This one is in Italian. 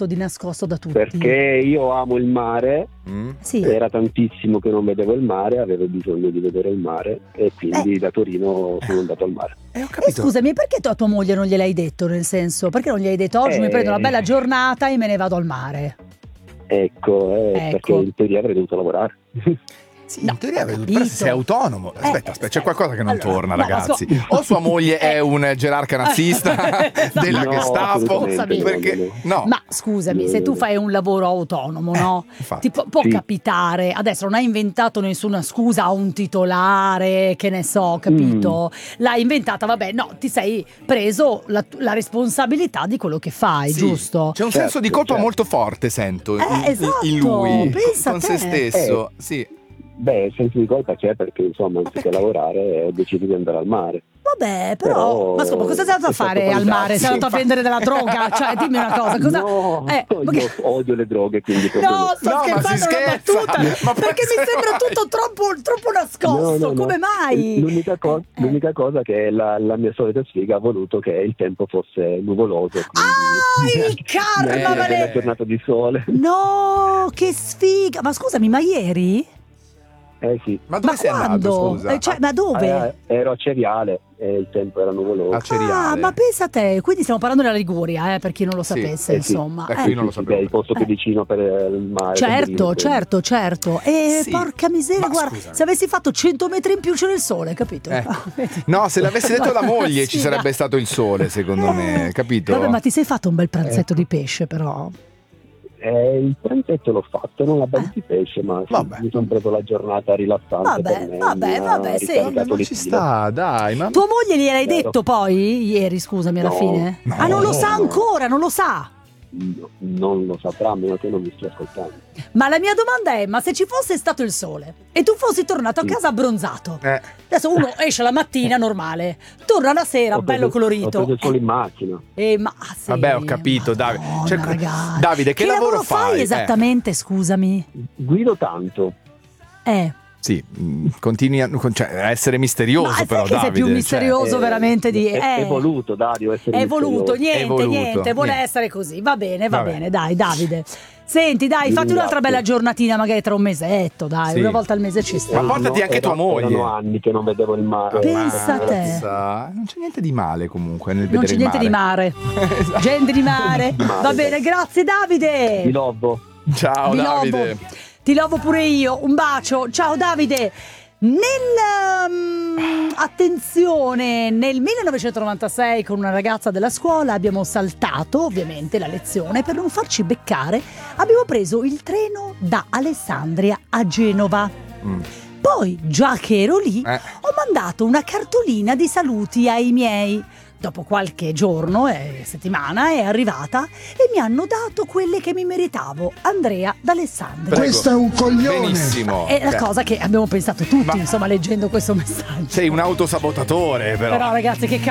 fatto di nascosto da tutti? Perché io amo il mare, Sì. era tantissimo che non vedevo il mare, avevo bisogno di vedere il mare e quindi da Torino sono andato al mare. E Ho capito. scusami, perché tu a tua moglie non gliel'hai detto, nel senso, perché non gli hai detto oggi mi prendo una bella giornata e me ne vado al mare? Ecco, perché in teoria avrei dovuto lavorare. Sì, in teoria però sei autonomo. Aspetta, c'è qualcosa che non Allora, torna, no, ragazzi. O sua moglie è un gerarca nazista della No, Gestapo, assolutamente perché no. Ma scusami, se tu fai un lavoro autonomo, no? infatti. Può capitare, adesso non hai inventato nessuna scusa a un titolare, che ne so, capito? L'hai inventata, vabbè, no, ti sei preso la responsabilità di quello che fai, Sì, giusto? C'è un senso di colpa molto forte, sento, in lui, pensa con te. se stesso. Sì. Beh, il senso di colpa c'è perché insomma anziché lavorare ho deciso di andare al mare. Vabbè, però ma scusa, cosa sei andato a fare al mare? Sei andato a vendere della droga? Cioè, dimmi una cosa, cosa... No, io odio le droghe, quindi proprio No, sto scherzando, ma si una scherza. battuta, Ma perché mi sembra tutto troppo nascosto. No. Come mai? L'unica cosa che la mia solita sfiga ha voluto che il tempo fosse nuvoloso. Il karma, una giornata di sole. No, che sfiga! Ma scusami, ma ieri? Sì. Ma dove sei quando? andato, scusa? Cioè, ma dove? Ero a Ceriale e il tempo era nuvoloso. A Ceriale. Ma pensa a te, quindi stiamo parlando della Liguria, per chi non lo sapesse, sì. insomma. Qui non lo sapevo. È il posto più vicino per il mare. Certo. E Sì. porca miseria, Ma guarda, scusami. se avessi fatto 100 metri in più c'era il sole, capito? No, se l'avessi detto la moglie ci Sì, sarebbe stato il sole, secondo me, capito? Vabbè, ma ti sei fatto un bel pranzetto di pesce, però. Il pranzetto l'ho fatto, non la base di pesce, ma mi sono preso la giornata rilassante per me. Vabbè, sì. Ma ci sta, dai. Ma... Tua moglie gliel'hai detto poi? Ieri, scusami, alla fine? No. Ah, non lo sa ancora, non lo sa. Non lo saprà, a meno che non mi stia ascoltando. Ma la mia domanda è, ma se ci fosse stato il sole e tu fossi tornato a casa abbronzato, adesso uno esce la mattina normale, torna la sera bello colorito. Ho preso il sole in macchina. Sì, vabbè, ho capito, Davide. Ragazzi. Davide, che lavoro fai esattamente, scusami? Guido tanto. Sì, continui a essere misterioso, però che Davide. sei più misterioso veramente di... È voluto, Dario, essere È voluto, niente, vuole essere così. Va bene, dai, Davide. Senti, dai, fatti un'altra bella giornatina, magari tra un mesetto, dai, una volta al mese ci sta. Ma portati anche tua moglie. Erano anni che non vedevo il mare. Pensa a te. Non c'è niente di male comunque nel Non vedere c'è niente di mare. Gente di mare. Va bene, grazie Davide. Di lobo. Ciao Davide. Ti lovo pure io, un bacio, ciao Davide. Attenzione, nel 1996 con una ragazza della scuola abbiamo saltato ovviamente la lezione per non farci beccare, abbiamo preso il treno da Alessandria a Genova. Poi, già che ero lì, ho mandato una cartolina di saluti ai miei. Dopo qualche giorno e settimana è arrivata e mi hanno dato quelle che mi meritavo. Andrea d'Alessandria. Questo è un coglione. Benissimo. È la cosa che abbiamo pensato tutti, insomma, leggendo questo messaggio. Sei un autosabotatore, però. Però ragazzi, che